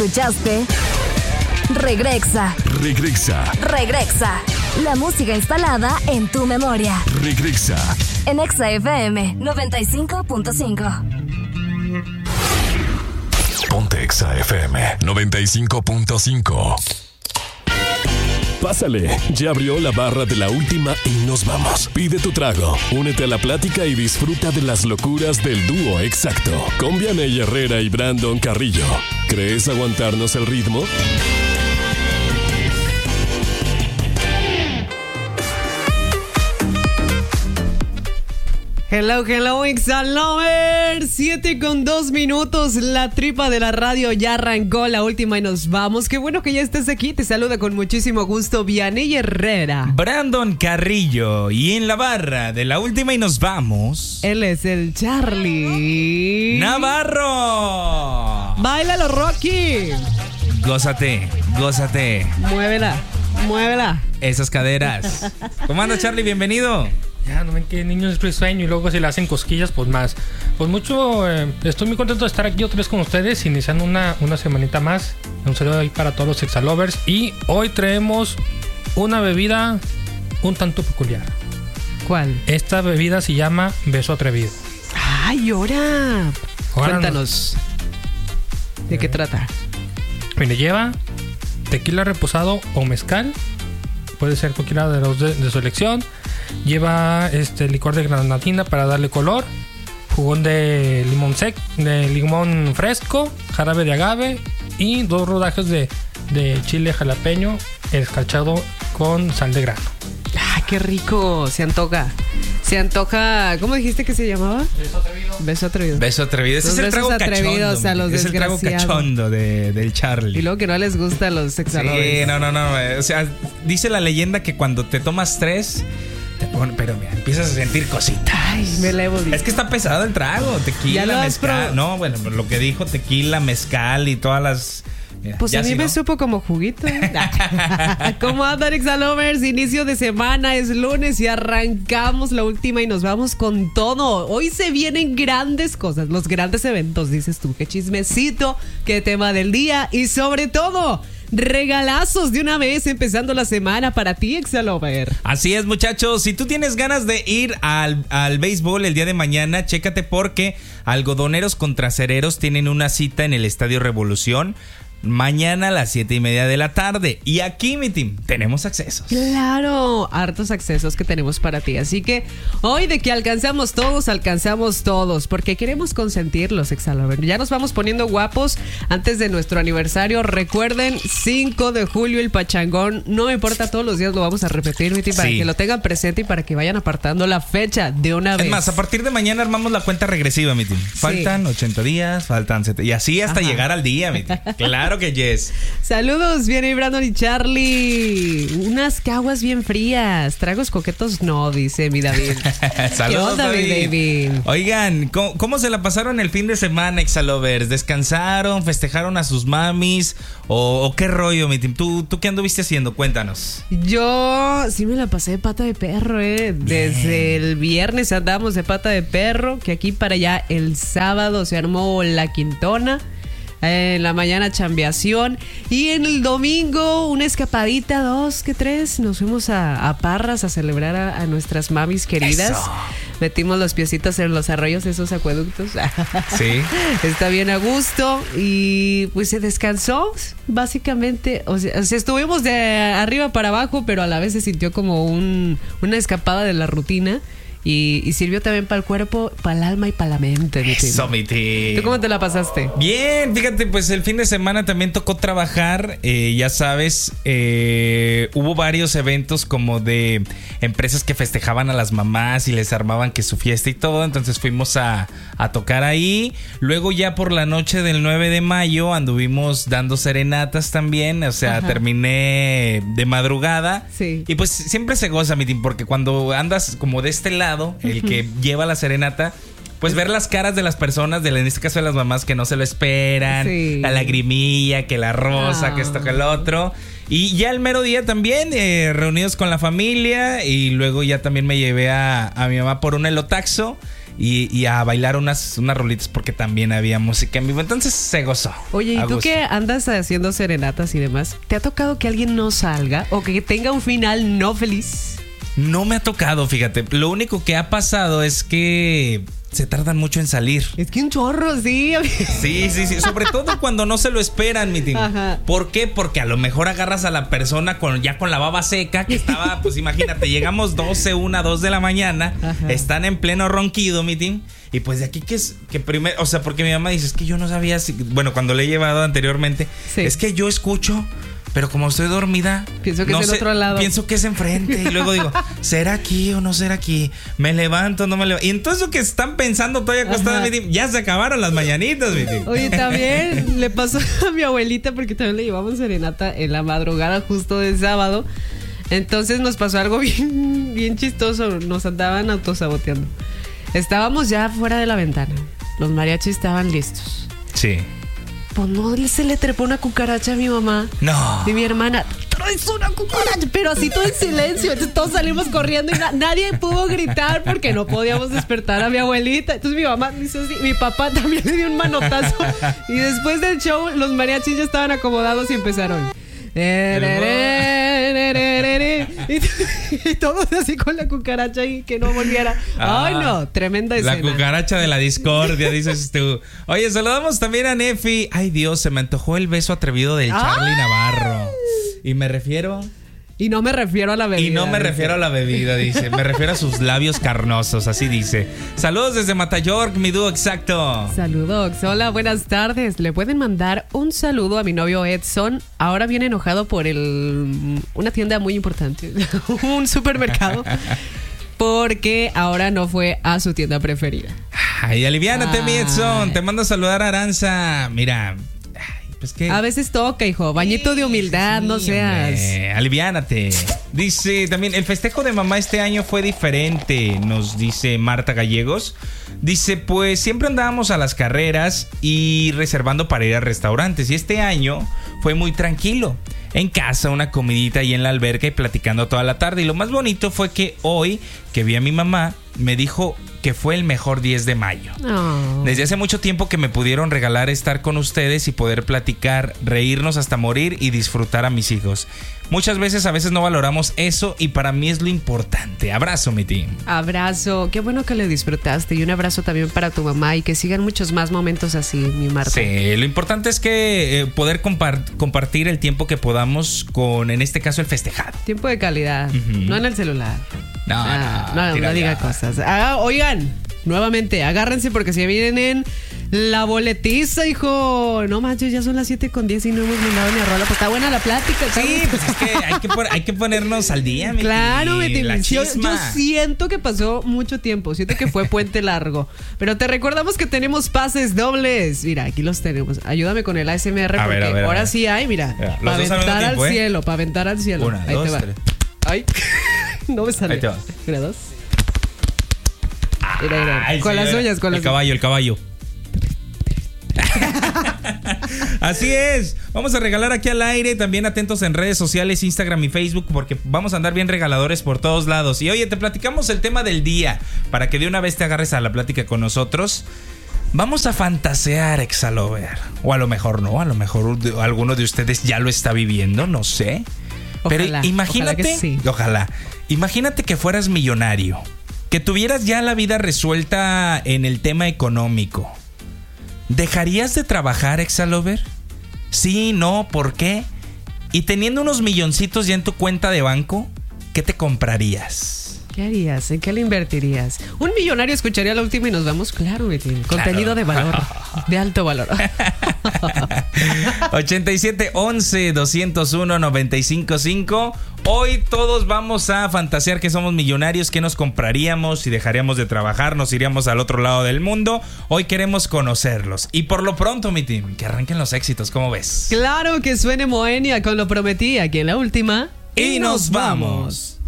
¿Escuchaste? Regresa. La música instalada en tu memoria. Regresa. En Exa FM 95.5. Ponte Exa FM 95.5. Pásale, ya abrió la barra de la última y nos vamos. Pide tu trago, únete a la plática y disfruta de las locuras del dúo exacto. Con Vianey Herrera y Brandon Carrillo. ¿Crees aguantarnos el ritmo? Hello, Exalover. 7:02. La tripa de la radio ya arrancó, la última y nos vamos. Qué bueno que ya estés aquí. Te saluda con muchísimo gusto Vianey Herrera, Brandon Carrillo. Y en la barra de la última y nos vamos, él es el Charlie Navarro. Báilalo, Rocky. Gózate. Muévela. Esas caderas. ¿Cómo andas, Charlie? Bienvenido. Ya, no ven que niños es sueño y luego se le hacen cosquillas, pues más. Pues mucho, estoy muy contento de estar aquí otra vez con ustedes, iniciando una semanita más. Un saludo ahí para todos los Exalovers. Y hoy traemos una bebida un tanto peculiar. ¿Cuál? Esta bebida se llama Beso Atrevido. ¡Ay, ahora! Cuéntanos. ¿De qué trata? Mire, lleva tequila reposado o mezcal. Puede ser cualquiera de los de su elección. Lleva licor de granadina para darle color, jugón de limón fresco, jarabe de agave y 2 rodajes de chile jalapeño escarchado con sal de grano. ¡Ay, qué rico! Se antoja. ¿Cómo dijiste que se llamaba? Beso atrevido. Ese es el trago cachondo. A los es el trago cachondo del Charlie. Y luego que no les gusta a los Exalovers. Sí, no. O sea, dice la leyenda que cuando te tomas 3... pero mira, empiezas a sentir cositas. Ay, me elevo. Es que está pesado el trago. Tequila, mezcal. No, bueno, lo que dijo, tequila, mezcal y todas las... Mira, pues a mí me supo como juguito. ¿Cómo andan, Exalovers? Inicio de semana, es lunes y arrancamos la última y nos vamos con todo. Hoy se vienen grandes cosas, los grandes eventos, dices tú. Qué chismecito, qué tema del día y sobre todo... regalazos de una vez empezando la semana para ti, Exalover. Así es, muchachos. Si tú tienes ganas de ir al béisbol el día de mañana, chécate porque Algodoneros contra Cereros tienen una cita en el Estadio Revolución mañana a las 7:30 de la tarde. Y aquí, mi team, tenemos accesos. Claro, hartos accesos que tenemos para ti. Así que hoy de que alcanzamos todos, porque queremos consentirlos, Exalover. Ya nos vamos poniendo guapos antes de nuestro aniversario. Recuerden, 5 de julio el pachangón. No me importa, todos los días lo vamos a repetir, mi team, para que lo tengan presente y para que vayan apartando la fecha de una vez. Es más, a partir de mañana armamos la cuenta regresiva, mi team. Faltan 80 días, faltan 70. Y así hasta llegar al día, mi team. Claro que yes. Saludos, Vianey, Brandon y Charlie. Unas caguas bien frías. Tragos coquetos no, dice mi David. Saludos, ¿qué onda, David? Oigan, ¿cómo se la pasaron el fin de semana, Exalovers? ¿Descansaron? ¿Festejaron a sus mamis? ¿O qué rollo, mi team? ¿Tú qué anduviste haciendo? Cuéntanos. Yo sí me la pasé de pata de perro, Desde el viernes andamos de pata de perro, que aquí para allá el sábado se armó la quintona. En la mañana chambeación y en el domingo una escapadita, 2 que 3. Nos fuimos a Parras a celebrar a nuestras mamis queridas. Eso. Metimos los piecitos en los arroyos de esos acueductos. Sí. Está bien a gusto y pues se descansó básicamente. O sea, estuvimos de arriba para abajo, pero a la vez se sintió como una escapada de la rutina. Y sirvió también para el cuerpo, para el alma y para la mente. Eso, mi team. ¿Tú cómo te la pasaste? Bien, fíjate, pues el fin de semana también tocó trabajar. Ya sabes, hubo varios eventos como de empresas que festejaban a las mamás y les armaban que su fiesta y todo. Entonces fuimos a tocar ahí. Luego ya por la noche del 9 de mayo anduvimos dando serenatas también. O sea, terminé de madrugada. Sí. Y pues siempre se goza, mi team, porque cuando andas como de este lado, el que lleva la serenata, pues ver las caras de las personas, en este caso de las mamás que no se lo esperan, la lagrimilla, que la rosa, que esto, que el otro. Y ya el mero día también, reunidos con la familia, y luego ya también me llevé a mi mamá por un elotaxo. y a bailar unas rolitas porque también había música en vivo. Entonces se gozó. Oye, ¿y tú que andas haciendo serenatas y demás? ¿Te ha tocado que alguien no salga o que tenga un final no feliz? No me ha tocado, fíjate. Lo único que ha pasado es que se tardan mucho en salir. Es que un chorro, sí. Sí. Sobre todo cuando no se lo esperan, mi team. Ajá. ¿Por qué? Porque a lo mejor agarras a la persona ya con la baba seca, que estaba, pues imagínate, llegamos 12, 1, 2 de la mañana. Ajá. Están en pleno ronquido, mi team. Y pues de aquí que primero, o sea, porque mi mamá dice, es que yo no sabía si, bueno, cuando le he llevado anteriormente, sí. Es que yo escucho, pero como estoy dormida, pienso que es del otro lado. Pienso que es enfrente. Y luego digo, ¿será aquí o no será aquí? ¿Me levanto o no me levanto? Y entonces lo que están pensando todavía acostada, ya se acabaron las mañanitas, mi tío. Oye, también le pasó a mi abuelita, porque también le llevamos serenata en la madrugada justo del sábado. Entonces nos pasó algo bien chistoso. Nos andaban autosaboteando. Estábamos ya fuera de la ventana. Los mariachis estaban listos. Sí. Pues no se le trepó una cucaracha a mi mamá. No. Y mi hermana, traes una cucaracha. Pero así todo en silencio. Entonces todos salimos corriendo y nadie pudo gritar porque no podíamos despertar a mi abuelita. Entonces mi mamá hizo así. Mi papá también le dio un manotazo. Y después del show, los mariachis ya estaban acomodados y empezaron. Y todos así con la cucaracha y que no volviera. Ay, no, tremenda escena. La cucaracha de la discordia, dices tú. Oye, saludamos también a Nefi. Ay, Dios, se me antojó el beso atrevido del Charlie Navarro. Y me refiero... Y no me refiero a la bebida. Y no me refiero a la bebida, dice. Me refiero a sus labios carnosos, así dice. Saludos desde Matayork, mi dúo exacto. Saludos. Hola, buenas tardes. Le pueden mandar un saludo a mi novio Edson. Ahora viene enojado por una tienda muy importante. Un supermercado. Porque ahora no fue a su tienda preferida. Ay, aliviánate, mi Edson. Te mando a saludar a Aranza. Mira... Pues que... A veces toca, hijo. Bañito de humildad, no seas. Aliviánate. Dice también, el festejo de mamá este año fue diferente, nos dice Marta Gallegos. Dice, pues siempre andábamos a las carreras y reservando para ir a restaurantes. Y este año fue muy tranquilo. En casa, una comidita ahí en la alberca y platicando toda la tarde. Y lo más bonito fue que hoy, que vi a mi mamá, me dijo que fue el mejor 10 de mayo. Oh. Desde hace mucho tiempo que me pudieron regalar estar con ustedes y poder platicar, reírnos hasta morir y disfrutar a mis hijos. Muchas veces, a veces no valoramos eso y para mí es lo importante. Abrazo, mi team. Abrazo. Qué bueno que le disfrutaste. Y un abrazo también para tu mamá y que sigan muchos más momentos así, mi Marta. Sí, lo importante es que poder compartir el tiempo que podamos con, en este caso, el festejado. Tiempo de calidad, no en el celular. No diga cosas. Oigan, nuevamente, agárrense porque se vienen la boletiza, hijo. No manches, ya son las 7:10 y no hemos mandado ni a rola. Pues está buena la plática. Sí, pues es que hay que ponernos al día, mi Claro, yo siento que pasó mucho tiempo. Siento que fue puente largo. Pero te recordamos que tenemos pases dobles. Mira, aquí los tenemos. Ayúdame con el ASMR porque ahora sí hay, mira. Para aventar al cielo, para aventar al cielo. Una, ahí dos, te va. Tres. Ay, no me sale. Ahí te va. Mira, dos. Mira. Con las uñas, con las uñas. El caballo. Así es. Vamos a regalar aquí al aire. También atentos en redes sociales, Instagram y Facebook, porque vamos a andar bien regaladores por todos lados. Y oye, te platicamos el tema del día para que de una vez te agarres a la plática con nosotros. Vamos a fantasear, Exalover. O a lo mejor no, a lo mejor alguno de ustedes ya lo está viviendo, no sé. Pero imagínate, ojalá. Imagínate que fueras millonario, que tuvieras ya la vida resuelta en el tema económico. ¿Dejarías de trabajar, Exalover? Sí, no, ¿por qué? Y teniendo unos milloncitos ya en tu cuenta de banco, ¿qué te comprarías? ¿Qué harías? ¿En qué le invertirías? Un millonario escucharía la última y nos vamos, claro, Betín. Contenido de valor, de alto valor. 87-11-201-955. Hoy todos vamos a fantasear que somos millonarios, que nos compraríamos, si dejaríamos de trabajar, nos iríamos al otro lado del mundo. Hoy queremos conocerlos. Y por lo pronto, mi team, que arranquen los éxitos, ¿cómo ves? Claro, que suene Moenia con Lo Prometí aquí en la última. Y nos vamos.